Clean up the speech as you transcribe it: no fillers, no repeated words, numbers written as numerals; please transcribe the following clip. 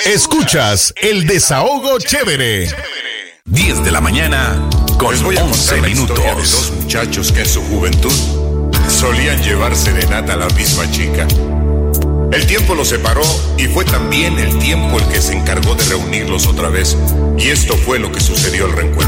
Escuchas el Desahogo Chévere. 10 de la mañana con Les voy a 11 contar la historia de minutos. dos muchachos que en su juventud solían llevar serenata a la misma chica. El tiempo los separó y fue también el tiempo el que se encargó de reunirlos otra vez. Y esto fue lo que sucedió al reencuentro.